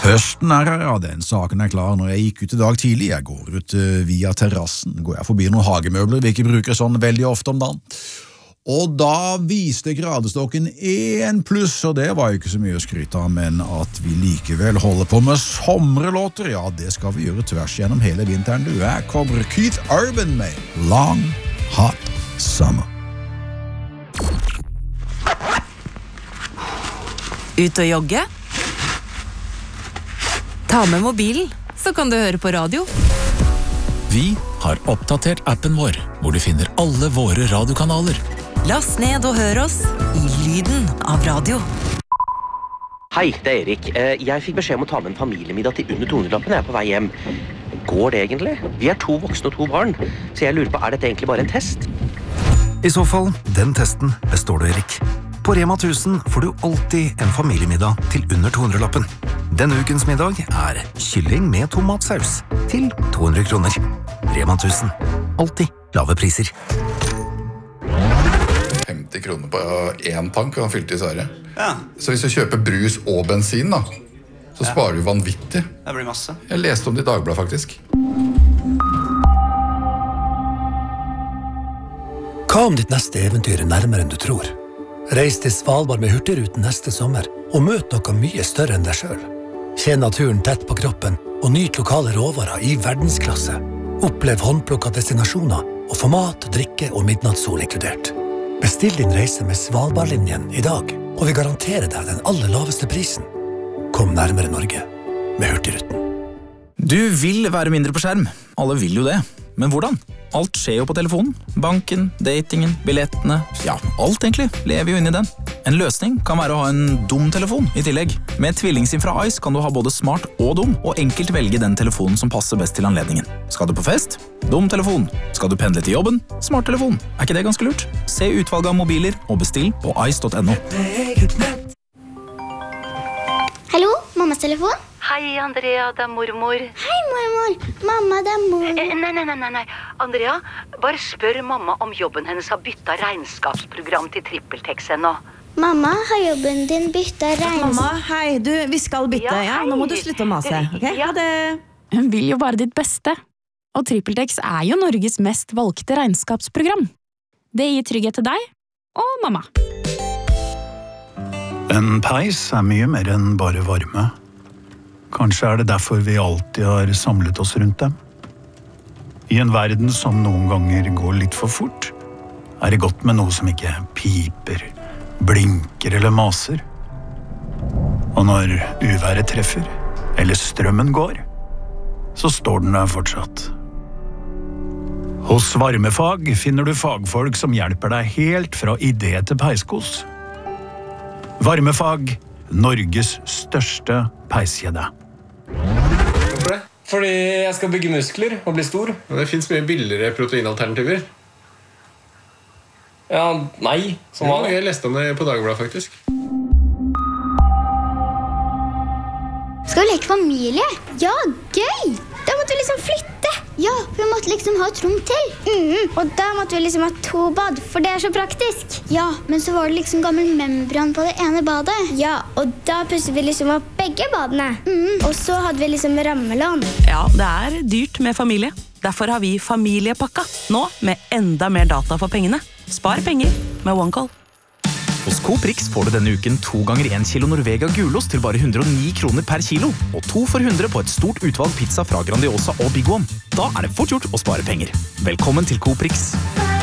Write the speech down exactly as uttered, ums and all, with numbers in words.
Høsten er her, ja, den saken er klar. Når jeg gikk ut i dag tidlig, jeg går ut uh, via terrassen, går jeg forbi noen hagemøbler vi ikke bruker sånn veldig ofte om dagen. Og da viste gradestokken én pluss, og det var jo ikke så mye å skryte av, men at vi likevel holder på med sommerlåter, ja, det skal vi gjøre tvers gjennom hele vinteren. Du, her kommer Keith Urban med Long Hot Summer. Ut og jogge? Ta med mobilen, så kan du høre på radio. Vi har oppdatert appen vår, hvor du finner alle våre radiokanaler. Last ned og hør oss i lyden av radio. Hei, det er Erik. Jeg fikk beskjed om å ta med en familiemiddag til under to hundre-lappen når jeg er på vei hjem. Går det egentlig? Vi er to voksne og to barn, så jeg lurer på, er dette egentlig bare en test? I så fall, den testen består du, Erik. På Rema tusen får du alltid en familiemiddag til under to hundre-lappen. Denne ukens middag er kylling med tomatsaus til to hundre kroner. Rema tusen. Alltid lave priser. femti kroner på én tank og han fylte i Sverige. Ja. Så hvis du kjøper brus og bensin da, så sparer du vanvittig. Det blir masse. Jeg leste om det i Dagbladet faktisk. Hva om ditt neste eventyr er nærmere enn du tror? Reis til Svalbard med Hurtigruten neste sommer og møt noe mye større enn deg selv. Kjenn naturen tett på kroppen og nyt lokale råvarer i verdensklasse. Opplev håndplukket destinasjoner og få mat, drikke og midnattssol inkludert. Bestill din reise med Svalbardlinjen i dag, og vi garanterer deg den aller laveste prisen. Kom nærmere Norge med Hurtigruten. Du vil være mindre på skjerm. Alle vil jo det. Men hvordan? Alt skjer jo på telefonen. Banken, datingen, billettene, ja, alt egentlig lever jo inn i den. En løsning kan være å ha en dum telefon i tillegg. Med TvillingSIM fra Ice kan du ha både smart og dum, og enkelt velge den telefonen som passer best til anledningen. Skal du på fest? Dum telefon. Skal du pendle til jobben? Smart telefon. Er ikke det ganske lurt? Se utvalget av mobiler og bestill på ice dot no. Hallo, mammas telefon? Hei, Andrea, det er mormor. Hei, mormor. Mamma, det er mormor. Eh, nei, nei, nei, nei. Andrea, bare spør mamma om jobben hennes har byttet regnskapsprogram til TrippelTex ennå. Mamma, har jobben din byttet regnskap? Mamma, hei, du, vi skal bytte, ja. ja? Nå må du slutte å mase, ok? Ja, det... Hun vil jo bare ditt beste. Og TrippelTex er jo Norges mest valgte regnskapsprogram. Det gir trygghet til deg og mamma. En peis er mye mer enn bare varme. Kanskje er det derfor vi alltid har samlet oss rundt dem. I en verden som noen ganger går litt for fort, er det godt med noe som ikke piper, blinker eller maser. Og når uværet treffer, eller strømmen går, så står den der fortsatt. Hos Varmefag finner du fagfolk som hjelper deg helt fra idé til peiskos. Varmefag, Norges største peiskjede. Hvorfor det? Fordi jeg skal bygge muskler og bli stor. Men det finnes mye billigere proteinalternativer. Ja, nei. Som ja, jeg leste om det på Dagbladet faktisk. Skal vi leke familie? Ja, gøy! Da måtte vi liksom flytte. Ja, vi måtte liksom ha et rom til. Mm-hmm. Og da måtte vi liksom ha to bad, for det er så praktisk. Ja, men så var det liksom gammel membran på det ene badet. Ja, og da pusset vi liksom opp begge badene. Mm-hmm. Og så hadde vi liksom rammelån. Ja, det er dyrt med familie. Derfor har vi familiepakka. Nå med enda mer data for pengene. Spar penger med OneCall. Hos Coprix får du denne uken to ganger en kilo Norvega gulost til bare hundre og ni kroner per kilo, og to for hundre på et stort utvalg pizza fra Grandiosa og Big One. Da er det fort gjort å spare penger. Velkommen til Coprix.